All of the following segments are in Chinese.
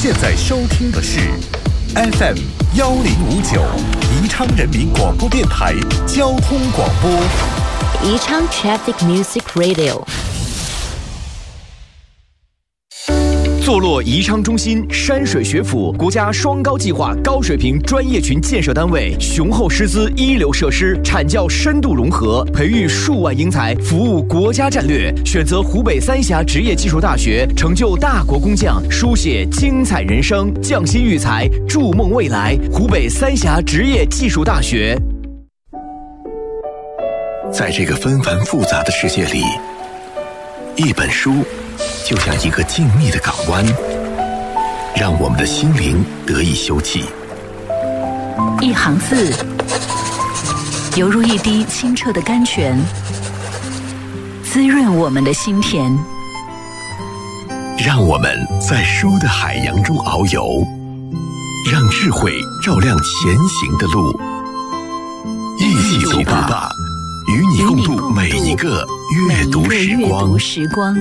现在收听的是 FM 1059宜昌人民广播电台交通广播， 宜昌 Traffic Music Radio。 坐落宜昌中心山水学府国家双高计划高水平专业群建设单位，雄厚师资，一流设施，产教深度融合，培育数万英才，服务国家战略。选择湖北三峡职业技术大学，成就大国工匠，书写精彩人生，匠心育才，筑梦未来。湖北三峡职业技术大学。 在这个纷繁复杂的世界里，一本书就像一个静谧的港湾，让我们的心灵得以休憩。 一行字，犹如一滴清澈的甘泉，滋润我们的心田。 让我们在书的海洋中遨游，让智慧照亮前行的路。一起读吧，与你共度每一个阅读时光。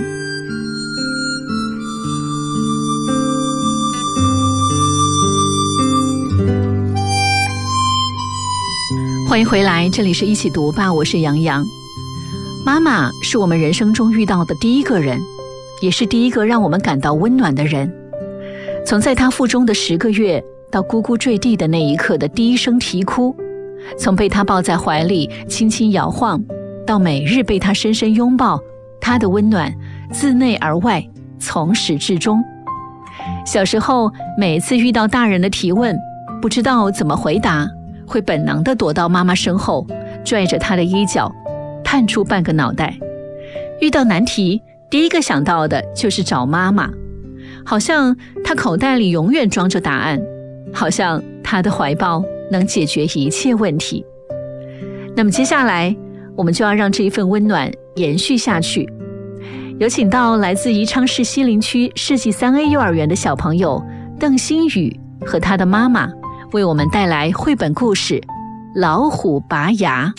欢迎回来，这里是一起读吧，我是杨洋。妈妈是我们人生中遇到的第一个人，也是第一个让我们感到温暖的人。从在她腹中的10个月，到咕咕坠地的那一刻的第一声啼哭，从被她抱在怀里轻轻摇晃，到每日被她深深拥抱，她的温暖自内而外，从始至终。小时候每次遇到大人的提问，不知道怎么回答，会本能地躲到妈妈身后，拽着她的衣角，探出半个脑袋。遇到难题，第一个想到的就是找妈妈，好像她口袋里永远装着答案，好像她的怀抱能解决一切问题。那么接下来，我们就要让这一份温暖延续下去。有请到来自宜昌市西陵区世纪3A 幼儿园的小朋友邓新宇和他的妈妈，为我们带来绘本故事《老虎拔牙》。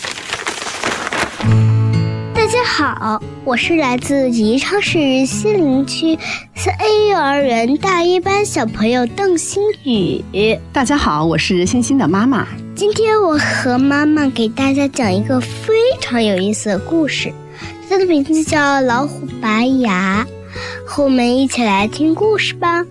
大家好，我是来自宜昌市西陵区4A 幼儿园大一班小朋友邓新宇。 大家好，我是欣欣的妈妈。 今天我和妈妈给大家讲一个非常有意思的故事，它的名字叫《老虎拔牙》，和我们一起来听故事吧。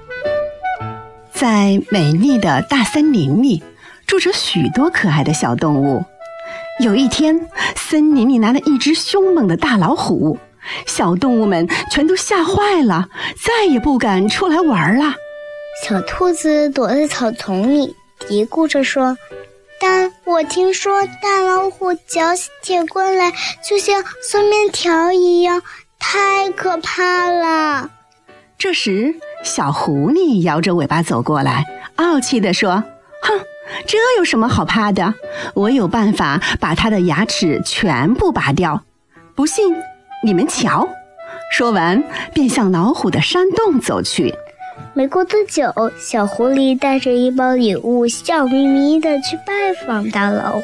在美丽的大森林里，住着许多可爱的小动物。有一天，森林里来了一只凶猛的大老虎，小动物们全都吓坏了，再也不敢出来玩了。 小兔子躲在草丛里，嘀咕着说：但我听说大老虎嚼起铁棍来就像酸面条一样，太可怕了。 这时，小狐狸摇着尾巴走过来，傲气地说：哼，这有什么好怕的？我有办法把它的牙齿全部拔掉，不信你们瞧。说完便向老虎的山洞走去。 没过多久，小狐狸带着一包礼物笑眯眯地去拜访大老虎。